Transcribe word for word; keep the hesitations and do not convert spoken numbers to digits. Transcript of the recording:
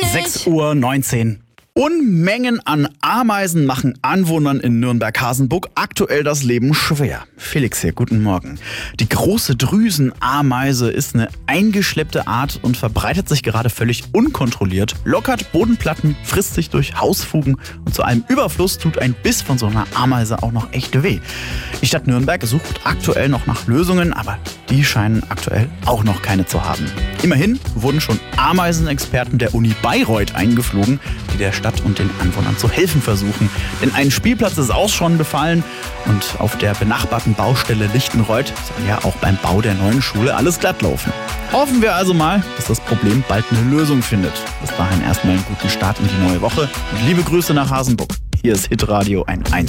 sechs Uhr neunzehn. Unmengen an Ameisen machen Anwohnern in Nürnberg-Hasenburg aktuell das Leben schwer. Felix hier, guten Morgen. Die große Drüsenameise ist eine eingeschleppte Art und verbreitet sich gerade völlig unkontrolliert, lockert Bodenplatten, frisst sich durch Hausfugen und zu einem Überfluss tut ein Biss von so einer Ameise auch noch echt weh. Die Stadt Nürnberg sucht aktuell noch nach Lösungen, aber die scheinen aktuell auch noch keine zu haben. Immerhin wurden schon Ameisenexperten der Uni Bayreuth eingeflogen, die der Stadt und den Anwohnern zu helfen versuchen. Denn ein Spielplatz ist auch schon befallen und auf der benachbarten Baustelle Lichtenreuth soll ja auch beim Bau der neuen Schule alles glatt laufen. Hoffen wir also mal, dass das Problem bald eine Lösung findet. Bis dahin erstmal einen guten Start in die neue Woche und liebe Grüße nach Hasenburg. Hier ist Hitradio eins.